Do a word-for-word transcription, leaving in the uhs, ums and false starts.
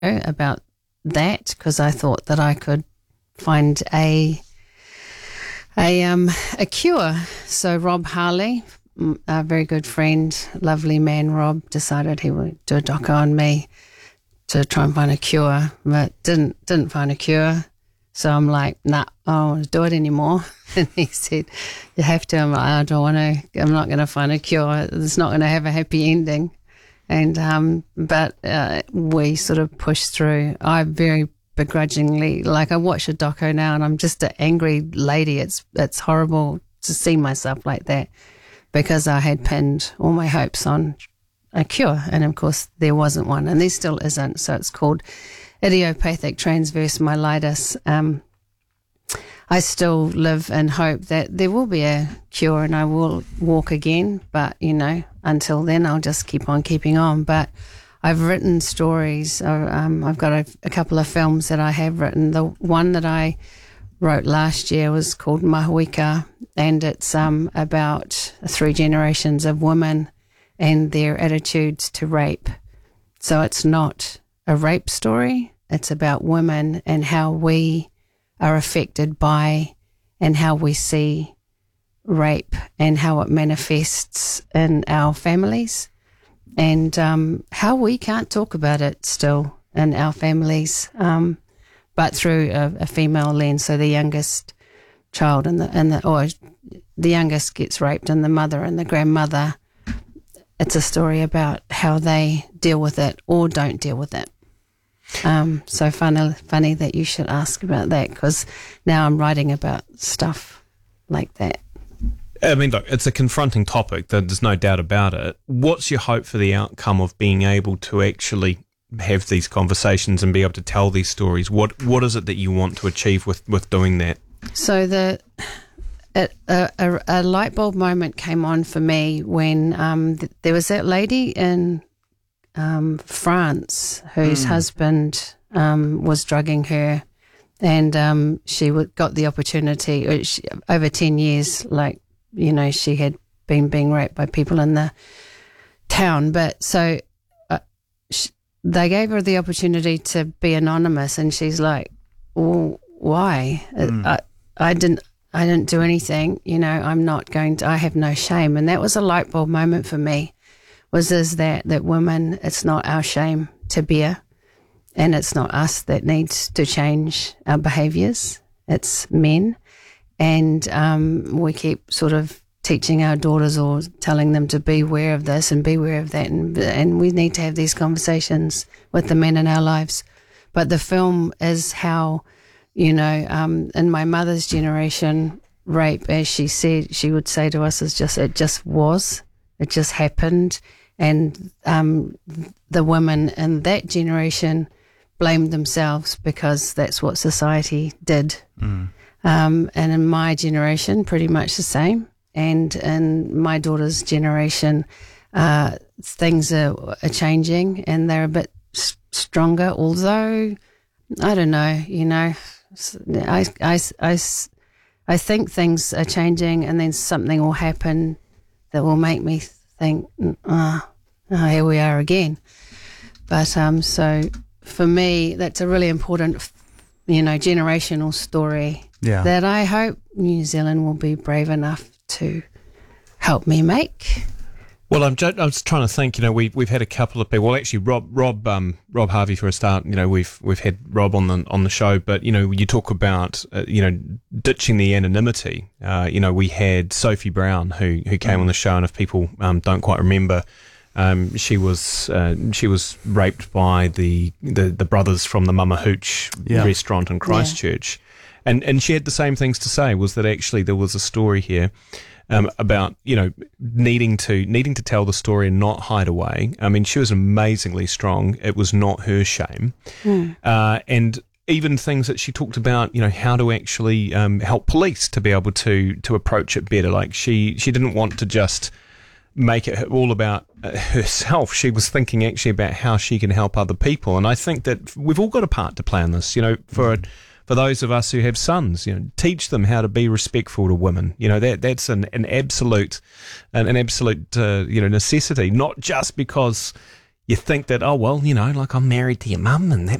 about that because I thought that I could find a a um a cure. So Rob Harley, a very good friend, lovely man, Rob, decided he would do a doco on me to try and find a cure, but didn't didn't find a cure. So I'm like, nah, I don't want to do it anymore. And he said, you have to. I'm like, I don't want to. I'm not going to find a cure. It's not going to have a happy ending. And um, but uh, we sort of pushed through. I very begrudgingly, like I watch a doco now, and I'm just an angry lady. It's it's horrible to see myself like that because I had pinned all my hopes on a cure, and of course there wasn't one, and there still isn't. So it's called idiopathic transverse myelitis. Um, I still live in hope that there will be a cure and I will walk again. But, you know, until then, I'll just keep on keeping on. But I've written stories. Um, I've got a, a couple of films that I have written. The one that I wrote last year was called Mahuika, and it's um, about three generations of women and their attitudes to rape. So it's not a rape story. It's about women and how we are affected by and how we see rape and how it manifests in our families and um, how we can't talk about it still in our families, um, but through a, a female lens. So the youngest child and the, and the or the youngest gets raped, and the mother and the grandmother. It's a story about how they deal with it or don't deal with it. Um, so funny, funny that you should ask about that because now I'm writing about stuff like that. I mean, look, it's a confronting topic. There's no doubt about it. What's your hope for the outcome of being able to actually have these conversations and be able to tell these stories? What What is it that you want to achieve with, with doing that? So the it, a, a, a light bulb moment came on for me when um, th- there was that lady in Um, France, whose mm. husband um, was drugging her, and um, she w- got the opportunity she, over ten years. Like you know, she had been being raped by people in the town, but so uh, she, they gave her the opportunity to be anonymous, and she's like, "Well, why? Mm. I, I didn't." I didn't do anything, you know, I'm not going to, I have no shame. And that was a light bulb moment for me. Was is that that women, it's not our shame to bear, and it's not us that needs to change our behaviours. It's men, and um, we keep sort of teaching our daughters or telling them to be aware of this and be aware of that, and and we need to have these conversations with the men in our lives. But the film is how, you know, um, in my mother's generation, rape, as she said, she would say to us, is just it just was, it just happened. And um, the women in that generation blamed themselves because that's what society did. Mm. Um, and in my generation, pretty much the same. And in my daughter's generation, uh, things are, are changing and they're a bit s- stronger. Although, I don't know, you know, I, I, I, I think things are changing and then something will happen that will make me think, oh, oh, here we are again. But um, so for me, that's a really important, you know, generational story yeah. that I hope New Zealand will be brave enough to help me make. Well, I'm just, I was trying to think. You know, we we've had a couple of people. Well, actually, Rob Rob um, Rob Harvey for a start. You know, we've we've had Rob on the on the show. But you know, you talk about uh, you know ditching the anonymity. Uh, you know, we had Sophie Brown who who came mm. on the show, and if people um, don't quite remember, um, she was uh, she was raped by the, the, the brothers from the Mama Hooch yeah. restaurant in Christchurch, yeah. and and she had the same things to say. Was that actually there was a story here. Um, about, you know, needing to needing to tell the story and not hide away. I mean, she was amazingly strong. It was not her shame. Mm. Uh, and even things that she talked about, you know, how to actually um, help police to be able to to approach it better. Like she, she didn't want to just make it all about herself. She was thinking actually about how she can help other people. And I think that we've all got a part to play in this, you know, for mm. For those of us who have sons, you know, teach them how to be respectful to women. You know, that that's an, an absolute, an, an absolute, uh, you know, necessity. Not just because, you think that, oh, well, you know, like I'm married to your mum and that